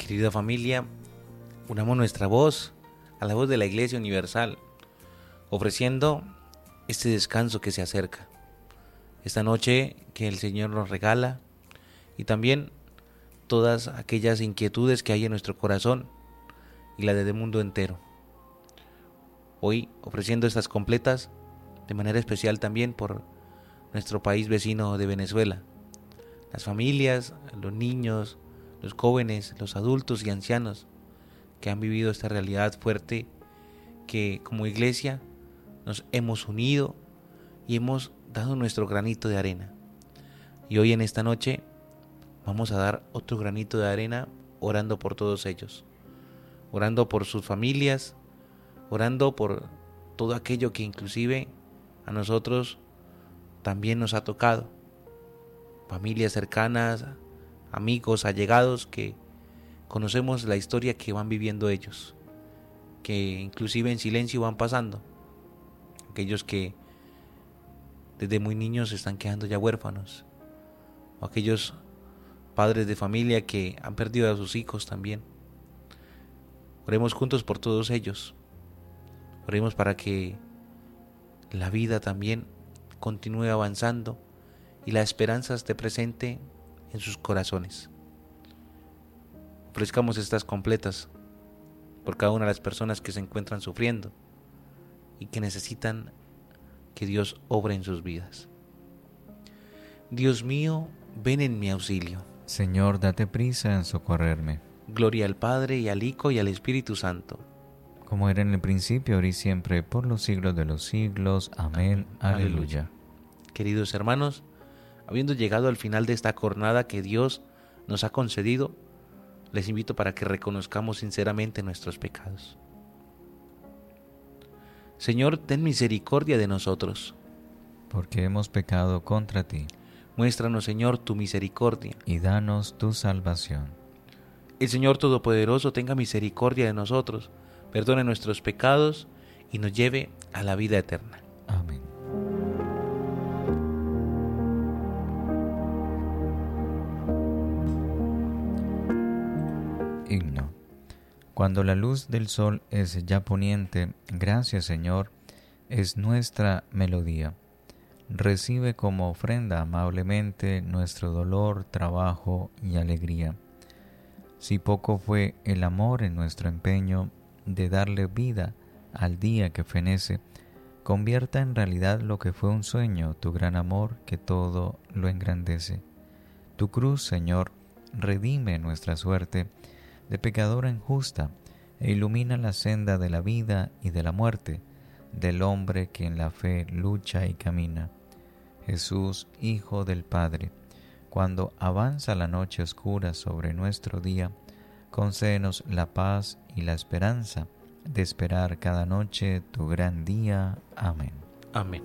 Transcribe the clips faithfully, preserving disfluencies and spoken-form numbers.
Querida familia, unamos nuestra voz a la voz de la Iglesia Universal, ofreciendo este descanso que se acerca, esta noche que el Señor nos regala, y también todas aquellas inquietudes que hay en nuestro corazón y la del mundo entero. Hoy ofreciendo estas completas de manera especial también por nuestro país vecino de Venezuela, las familias, los niños, los jóvenes, los adultos y ancianos que han vivido esta realidad fuerte, que como iglesia nos hemos unido y hemos dado nuestro granito de arena. Y hoy en esta noche vamos a dar otro granito de arena orando por todos ellos, orando por sus familias, orando por todo aquello que inclusive a nosotros también nos ha tocado, familias cercanas, amigos, allegados que conocemos la historia que van viviendo ellos, que inclusive en silencio van pasando, aquellos que desde muy niños se están quedando ya huérfanos, o aquellos padres de familia que han perdido a sus hijos también. Oremos juntos por todos ellos, oremos para que la vida también continúe avanzando y la esperanza esté presente en sus corazones. Ofrezcamos estas completas por cada una de las personas que se encuentran sufriendo y que necesitan que Dios obre en sus vidas. Dios mío, ven en mi auxilio. Señor, date prisa en socorrerme. Gloria al Padre, y al Hijo, y al Espíritu Santo. Como era en el principio, ahora y siempre, por los siglos de los siglos. Amén. Aleluya. Aleluya. Queridos hermanos, habiendo llegado al final de esta jornada que Dios nos ha concedido, les invito para que reconozcamos sinceramente nuestros pecados. Señor, ten misericordia de nosotros, porque hemos pecado contra ti. Muéstranos, Señor, tu misericordia, y danos tu salvación. El Señor Todopoderoso tenga misericordia de nosotros, perdone nuestros pecados y nos lleve a la vida eterna. Amén. Himno. Cuando la luz del sol es ya poniente, gracias, Señor, es nuestra melodía. Recibe como ofrenda amablemente nuestro dolor, trabajo y alegría. Si poco fue el amor en nuestro empeño de darle vida al día que fenece, convierta en realidad lo que fue un sueño tu gran amor que todo lo engrandece. Tu cruz, Señor, redime nuestra suerte de pecadora injusta e ilumina la senda de la vida y de la muerte del hombre que en la fe lucha y camina. Jesús, Hijo del Padre, cuando avanza la noche oscura sobre nuestro día, concédenos la paz y la esperanza de esperar cada noche tu gran día. Amén. Amén.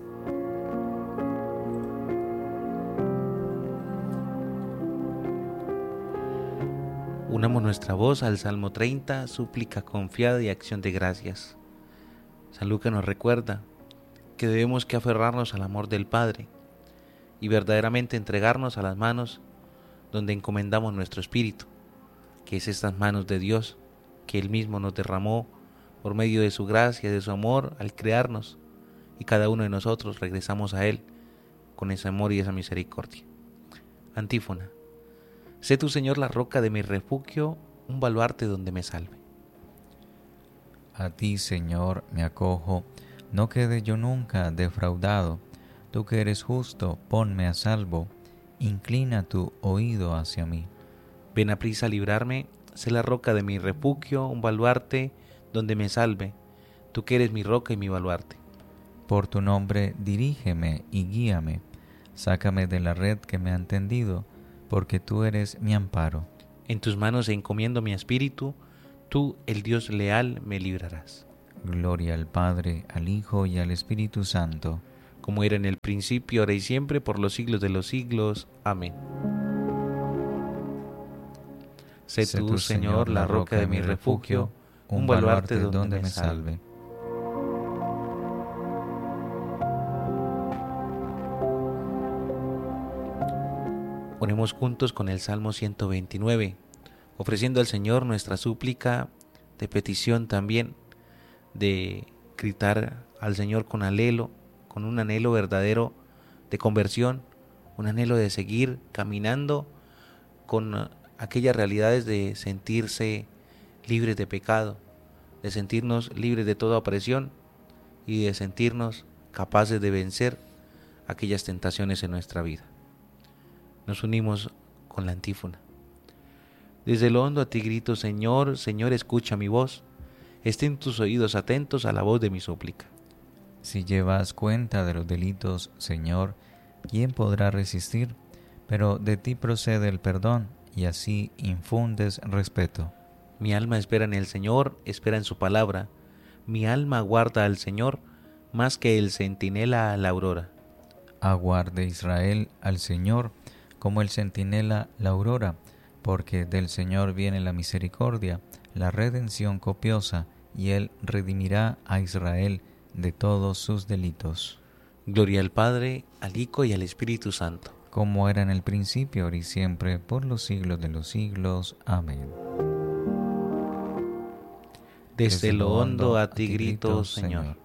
Unamos nuestra voz al Salmo treinta, súplica confiada y acción de gracias. San Lucas nos recuerda que debemos que aferrarnos al amor del Padre y verdaderamente entregarnos a las manos donde encomendamos nuestro espíritu, que es estas manos de Dios que Él mismo nos derramó por medio de su gracia, de su amor al crearnos, y cada uno de nosotros regresamos a Él con ese amor y esa misericordia. Antífona. Sé tú, Señor, la roca de mi refugio, un baluarte donde me salve. A ti, Señor, me acojo, no quede yo nunca defraudado. Tú que eres justo, ponme a salvo, inclina tu oído hacia mí. Ven a prisa a librarme, sé la roca de mi refugio, un baluarte donde me salve, tú que eres mi roca y mi baluarte. Por tu nombre dirígeme y guíame, sácame de la red que me han tendido, porque tú eres mi amparo. En tus manos encomiendo mi espíritu, tú, el Dios leal, me librarás. Gloria al Padre, al Hijo y al Espíritu Santo, como era en el principio, ahora y siempre, por los siglos de los siglos. Amén. Sé tú, Señor, la roca de mi refugio, un baluarte donde me salve. Oremos juntos con el Salmo ciento veintinueve, ofreciendo al Señor nuestra súplica de petición también, de gritar al Señor con anhelo, con un anhelo verdadero de conversión, un anhelo de seguir caminando con aquellas realidades de sentirse libres de pecado, de sentirnos libres de toda opresión y de sentirnos capaces de vencer aquellas tentaciones en nuestra vida. Nos unimos con la antífona. Desde lo hondo a ti grito, Señor, Señor, escucha mi voz. Estén tus oídos atentos a la voz de mi súplica. Si llevas cuenta de los delitos, Señor, ¿quién podrá resistir? Pero de ti procede el perdón, y así infundes respeto. Mi alma espera en el Señor, espera en su palabra. Mi alma aguarda al Señor, más que el centinela a la aurora. Aguarde Israel al Señor, como el centinela la aurora, porque del Señor viene la misericordia, la redención copiosa, y Él redimirá a Israel de todos sus delitos. Gloria al Padre, al Hijo y al Espíritu Santo. Como era en el principio, ahora y siempre, por los siglos de los siglos. Amén. Desde lo hondo a ti grito, Señor.